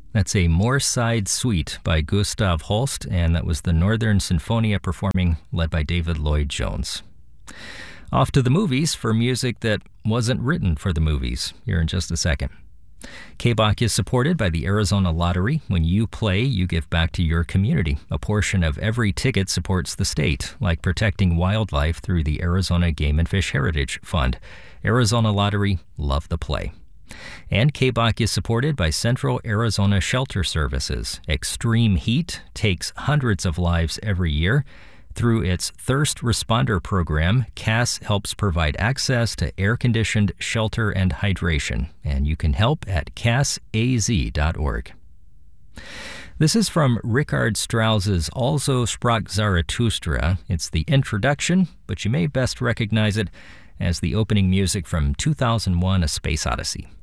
That's a Moorside Suite by Gustav Holst, and that was the Northern Sinfonia performing, led by David Lloyd Jones. Off to the movies for music that wasn't written for the movies, here in just a second. KBOC is supported by the Arizona Lottery. When you play, you give back to your community. A portion of every ticket supports the state, like protecting wildlife through the Arizona Game and Fish Heritage Fund. Arizona Lottery, love the play. And KBOC is supported by Central Arizona Shelter Services. Extreme heat takes hundreds of lives every year. Through its Thirst Responder program, CAS helps provide access to air-conditioned shelter and hydration, and you can help at casaz.org. This is from Richard Strauss's Also sprach Zarathustra. It's the introduction, but you may best recognize it as the opening music from 2001: A Space Odyssey.